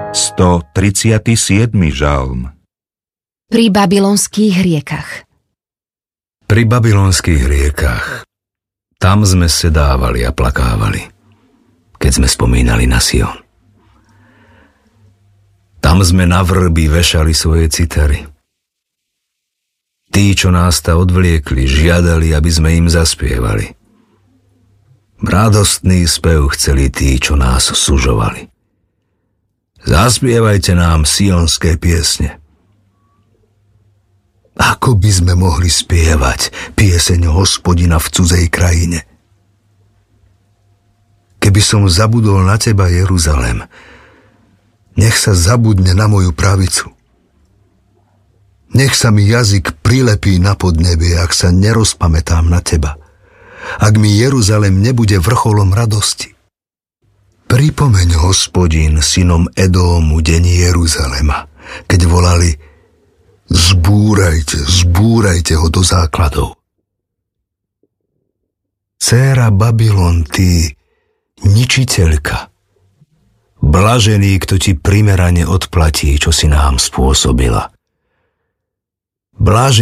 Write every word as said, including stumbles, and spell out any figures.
stotridsiaty siedmy žalm. Pri babylonských riekach. Pri babylonských riekach. Tam sme sedávali a plakávali, keď sme spomínali na Sion. Tam sme na vrby vešali svoje citary. Tí, čo nás ta odvliekli, žiadali, aby sme im zaspievali. Radostný spev chceli tí, čo nás sužovali. Zaspievajte nám sionské piesne. Ako by sme mohli spievať pieseň Hospodina v cudzej krajine? Keby som zabudol na teba, Jeruzalém, nech sa zabudne na moju pravicu. Nech sa mi jazyk prilepí na podnebie, ak sa nerozpamätám na teba. Ak mi Jeruzalém nebude vrcholom radosti. Pripomeň, Hospodin, synom Edómu deň Jeruzalema, keď volali: Zbúrajte, zbúrajte ho do základov. Dcéra Babylon, ty ničiteľka, blažený, kto ti primerane odplatí, čo si nám spôsobila. Blažený